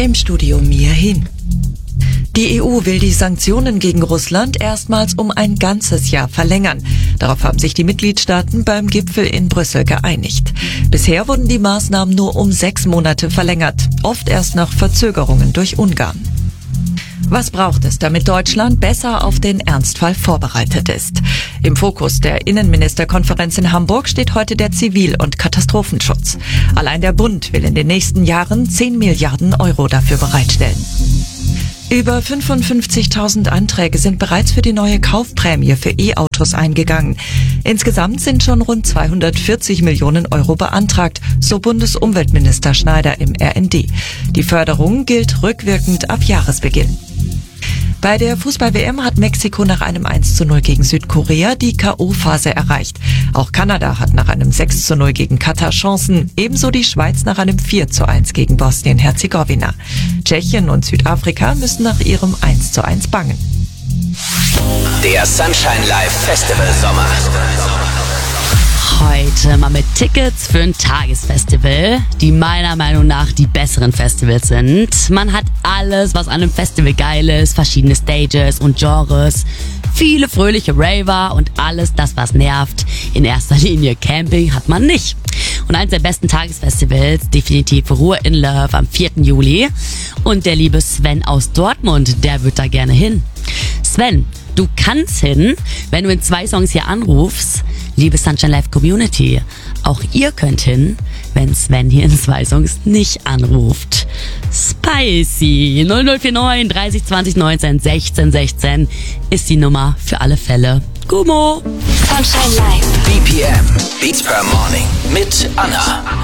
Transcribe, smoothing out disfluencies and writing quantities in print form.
Im Studio Mia Hin. Die EU will die Sanktionen gegen Russland erstmals um ein ganzes Jahr verlängern. Darauf haben sich die Mitgliedstaaten beim Gipfel in Brüssel geeinigt. Bisher wurden die Maßnahmen nur um 6 Monate verlängert, oft erst nach Verzögerungen durch Ungarn. Was braucht es, damit Deutschland besser auf den Ernstfall vorbereitet ist? Im Fokus der Innenministerkonferenz in Hamburg steht heute der Zivil- und Katastrophenschutz. Allein der Bund will in den nächsten Jahren 10 Milliarden Euro dafür bereitstellen. Über 55.000 Anträge sind bereits für die neue Kaufprämie für E-Autos eingegangen. Insgesamt sind schon rund 240 Millionen Euro beantragt, so Bundesumweltminister Schneider im RND. Die Förderung gilt rückwirkend ab Jahresbeginn. Bei der Fußball-WM hat Mexiko nach einem 1:0 gegen Südkorea die K.O.-Phase erreicht. Auch Kanada hat nach einem 6:0 gegen Katar Chancen, ebenso die Schweiz nach einem 4:1 gegen Bosnien-Herzegowina. Tschechien und Südafrika müssen nach ihrem 1:1 bangen. Der Sunshine Live Festival Sommer. Heute mal mit Tickets für ein Tagesfestival, die meiner Meinung nach die besseren Festivals sind. Man hat alles, was an einem Festival geil ist, verschiedene Stages und Genres, viele fröhliche Raver und alles das, was nervt. In erster Linie Camping hat man nicht. Und eins der besten Tagesfestivals, definitiv Ruhe in Love am 4. Juli. Und der liebe Sven aus Dortmund, der wird da gerne hin. Sven, du kannst hin, wenn du in 2 Songs hier anrufst. Liebe Sunshine Live Community, auch ihr könnt hin, wenn Sven hier in 2 Songs nicht anruft. Spicy 0049 30 20 19 16 16 ist die Nummer für alle Fälle. Gummo! Sunshine Live. BPM, Beats per Morning mit Anna.